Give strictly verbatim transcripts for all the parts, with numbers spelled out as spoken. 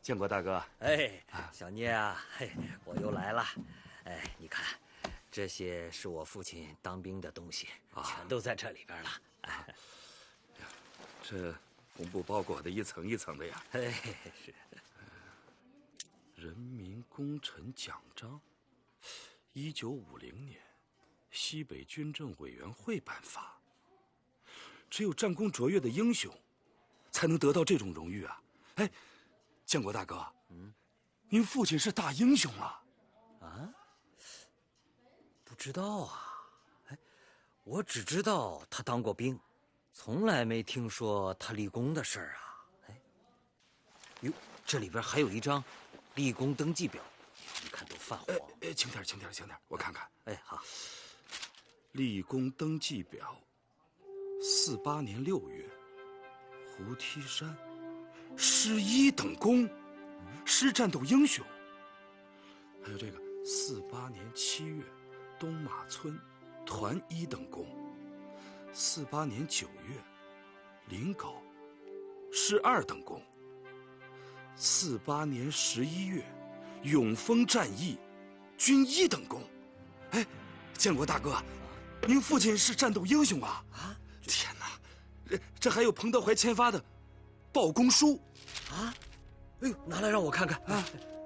建国大哥。 哎，小聂啊，嘿，我又来了。哎，你看，这些是我父亲当兵的东西，啊、全都在这里边了。哎，啊、 这红布包裹的一层一层的呀。 嘿，是。 人民功臣奖章，一九五零年，西北军政委员会颁发。只有战功卓越的英雄，才能得到这种荣誉啊！哎，建国大哥，嗯，您父亲是大英雄啊！ 啊？不知道啊，哎，我只知道他当过兵，从来没听说他立功的事儿啊！哎，哟，这里边还有一张立功登记表，你看都泛黄。 哎，轻点，轻点，轻点，我看看。 哎，好。 立功登记表。四八年六月，胡梯山师一等功，师战斗英雄。还有这个四八年七月，东马村团一等功。四八年九月，临皋师二等功。四八年十一月，永丰战役军一等功。哎，建国大哥，您父亲是战斗英雄啊！啊！天哪，这这还有彭德怀签发的报功书啊！哎呦，拿来让我看看啊！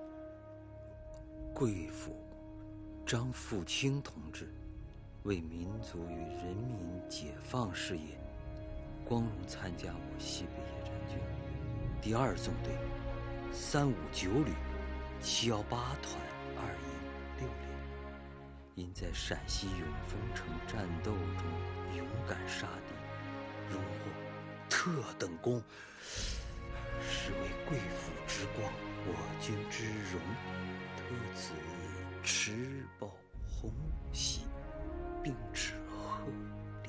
贵府张富清同志为民族与人民解放事业，光荣参加我西北野战军第二纵队三五九旅七幺八团二营六连，因在陕西永丰城战斗中勇敢杀敌，荣获特等功，是为贵府之光，我军之荣，特此持报红喜，并致贺礼。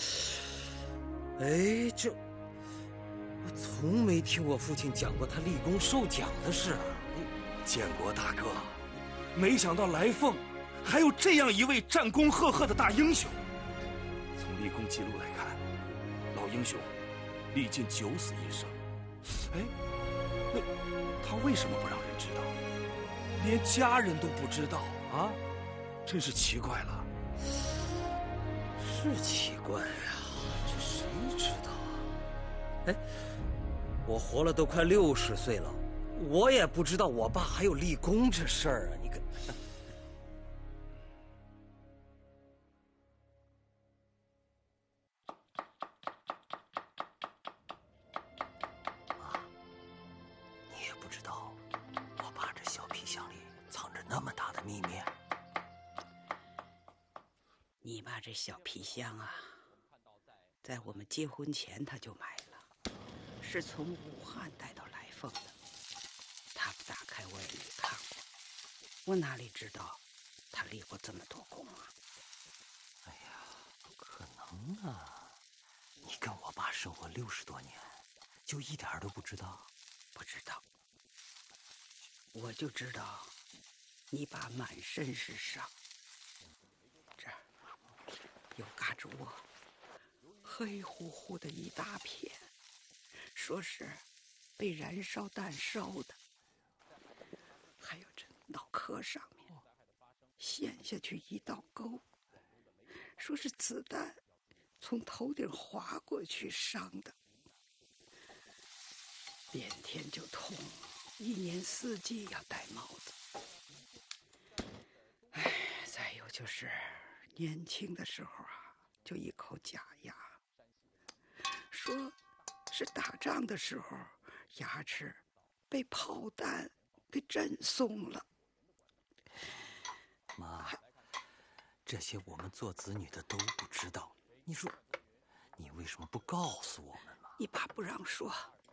哎，这我从没听我父亲讲过他立功受奖的事啊！ 建国大哥，没想到来凤还有这样一位战功赫赫的大英雄。从立功记录来看，老英雄历尽九死一生。哎，那他为什么不让人知道？连家人都不知道啊，真是奇怪了。 是奇怪啊，这谁知道啊？哎，我活了都快六十岁了，我也不知道我爸还有立功这事儿啊！你看，妈，你也不知道我爸这小皮箱里藏着那么大的秘密。 你爸这小皮箱啊，在我们结婚前他就买了，是从武汉带到来凤的。他不打开我也没看过，我哪里知道他立过这么多功啊？ 哎呀，不可能啊！你跟我爸生活六十多年，就一点都不知道？ 不知道，我就知道你爸满身是伤，这儿有嘎吱窝，黑乎乎的一大片，说是被燃烧弹烧的。还有这脑壳上面陷下去一道沟，说是子弹从头顶划过去伤的。连天就痛，一年四季要戴帽子。哎，再有就是年轻的时候啊，就一口假牙，说是打仗的时候牙齿被炮弹给震松了。 妈，这些我们做子女的都不知道，你说你为什么不告诉我们嘛？ 你爸不让说。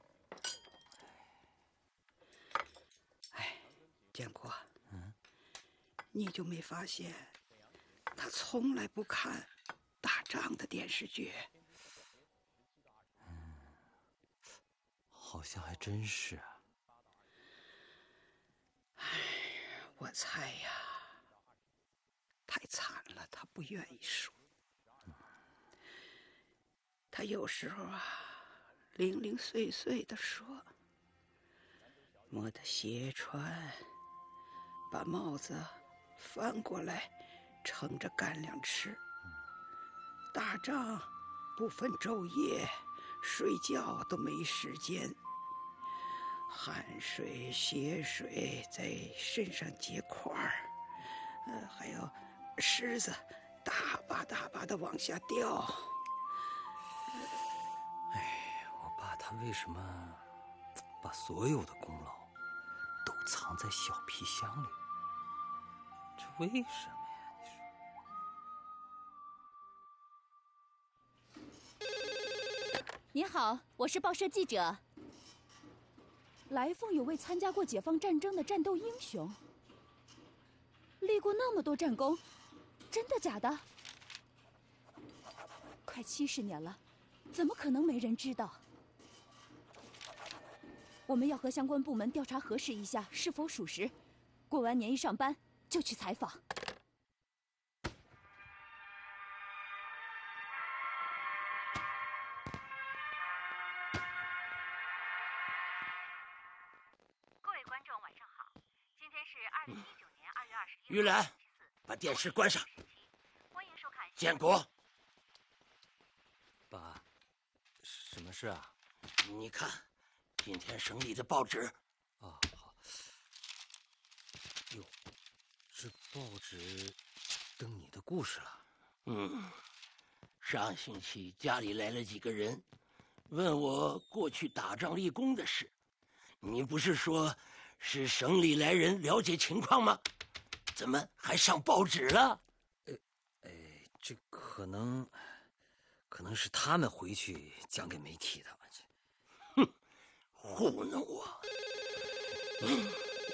哎，建国，嗯，你就没发现他从来不看打仗的电视剧？ 嗯，好像还真是啊。 哎，我猜呀，太惨了，他不愿意说。他有时候啊，零零碎碎的说， 磨得斜穿，把帽子翻过来，盛着干粮吃。打仗不分昼夜，睡觉都没时间，汗水、血水在身上结块儿，呃，还有虱子大把大把的往下掉。 哎，我爸他为什么把所有的功劳都藏在小皮箱里？这为什么呀？ 您好，我是报社记者。来凤有位参加过解放战争的战斗英雄，立过那么多战功，真的假的？快七十年了，怎么可能没人知道？我们要和相关部门调查核实一下是否属实。过完年一上班就去采访。 玉兰，把电视关上。建国， 爸，什么事啊？ 你看，今天省里的报纸。 啊，好。哟，这报纸登你的故事了。 嗯，上星期家里来了几个人，问我过去打仗立功的事。你不是说是省里来人了解情况吗？怎么还上报纸了？ 呃，哎，这可能，可能是他们回去讲给媒体的。 哼，糊弄我！嗯，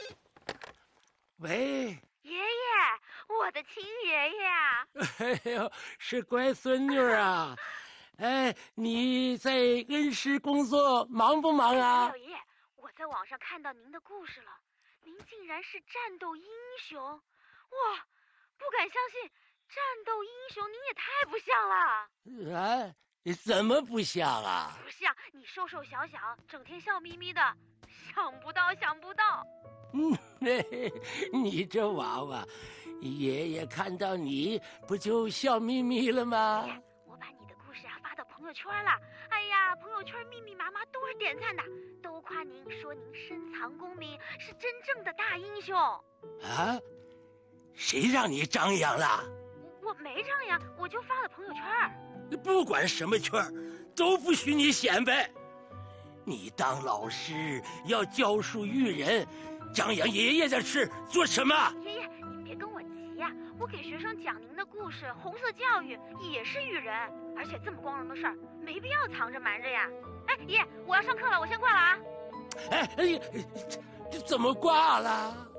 喂， 爷爷，我的亲爷爷啊！ 哎呦，是乖孙女啊！哎，你在恩施工作忙不忙啊？ 老爷爷，我在网上看到您的故事了，您竟然是战斗英雄！哇，不敢相信，战斗英雄您也太不像了。 啊，怎么不像啊？ 不像，你瘦瘦小小，整天笑眯眯的，想不到，想不到。 嗯，嘿，你这娃娃，爷爷看到你不就笑眯眯了吗？ 爷爷，我把你的故事啊发到朋友圈了，哎呀，朋友圈密密麻麻都是点赞的，都夸您，说您深藏功名，是真正的大英雄。 啊？谁让你张扬了？ 我没张扬，我就发了朋友圈。 不管什么圈，都不许你显摆。你当老师要教书育人，张扬爷爷的事做什么？ 爷爷，您别跟我急呀、啊，我给学生讲您的故事，红色教育也是育人，而且这么光荣的事儿，没必要藏着瞒着呀。哎，爷爷，我要上课了，我先挂了啊。 哎哎，这这怎么挂了？